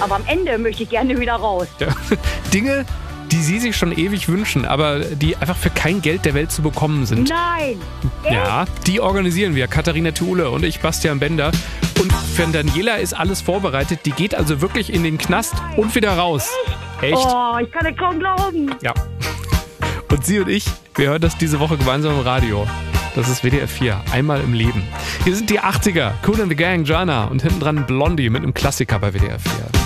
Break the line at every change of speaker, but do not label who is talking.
Aber am Ende möchte ich gerne wieder raus.
Ja. Dinge, die Sie sich schon ewig wünschen, aber die einfach für kein Geld der Welt zu bekommen sind.
Nein!
Ja, die organisieren wir, Katharina Thuhle und ich, Bastian Bender. Und für Daniela ist alles vorbereitet. Die geht also wirklich in den Knast und wieder raus. Echt?
Oh, ich kann es kaum glauben.
Ja. Und Sie und ich, wir hören das diese Woche gemeinsam im Radio. Das ist WDR 4, einmal im Leben. Hier sind die 80er, Kool and the Gang, Jana und hinten dran Blondie mit einem Klassiker bei WDR 4.